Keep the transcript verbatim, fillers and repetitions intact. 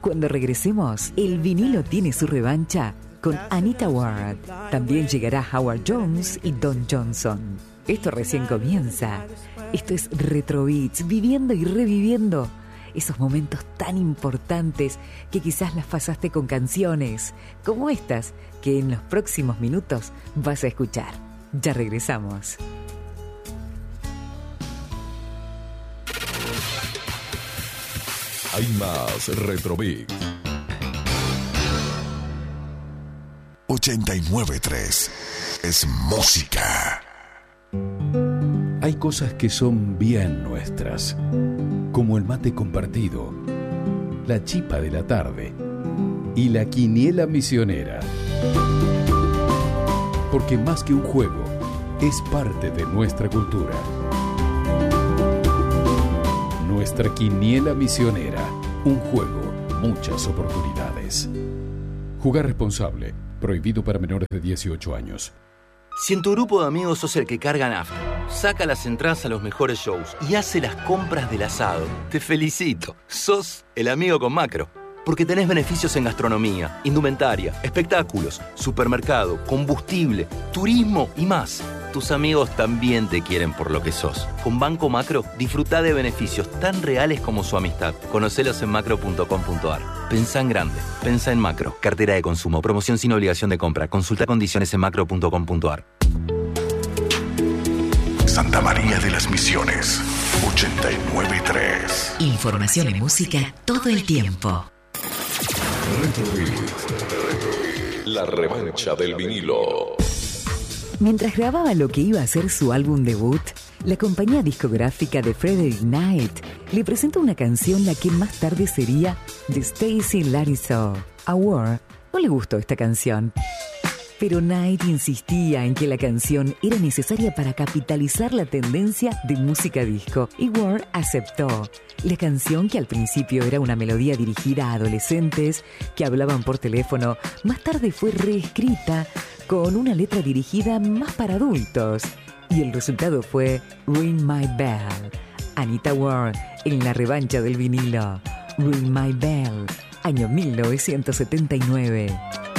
Cuando regresemos, el vinilo tiene su revancha con Anita Ward. También llegará Howard Jones y Don Johnson. Esto recién comienza. Esto es Retro Beats, viviendo y reviviendo esos momentos tan importantes que quizás las pasaste con canciones como estas que en los próximos minutos vas a escuchar. Ya regresamos. Hay más Retro Beats. ochenta y nueve punto tres es música. Hay cosas que son bien nuestras, como el mate compartido, la chipa de la tarde y la quiniela misionera. Porque más que un juego, es parte de nuestra cultura. Nuestra quiniela misionera, un juego, muchas oportunidades. Jugar responsable, prohibido para menores de dieciocho años. Si en tu grupo de amigos sos el que carga nafta, saca las entradas a los mejores shows y hace las compras del asado, te felicito. Sos el amigo con Macro. Porque tenés beneficios en gastronomía, indumentaria, espectáculos, supermercado, combustible, turismo y más. Tus amigos también te quieren por lo que sos. Con Banco Macro, disfrutá de beneficios tan reales como su amistad. Conocelos en macro punto com punto a r. Pensá en grande. Pensá en Macro. Cartera de consumo. Promoción sin obligación de compra. Consulta condiciones en macro punto com punto a r. Santa María de las Misiones, ochenta y nueve punto tres. Información y música todo el tiempo. La revancha del vinilo. Mientras grababa lo que iba a ser su álbum debut, la compañía discográfica de Frederick Knight le presentó una canción la que más tarde sería de Stacy Lattisaw. A War no le gustó esta canción, pero Knight insistía en que la canción era necesaria para capitalizar la tendencia de música disco, y War aceptó. La canción, que al principio era una melodía dirigida a adolescentes que hablaban por teléfono, más tarde fue reescrita con una letra dirigida más para adultos. Y el resultado fue Ring My Bell. Anita Ward en la revancha del vinilo. Ring My Bell, año mil novecientos setenta y nueve.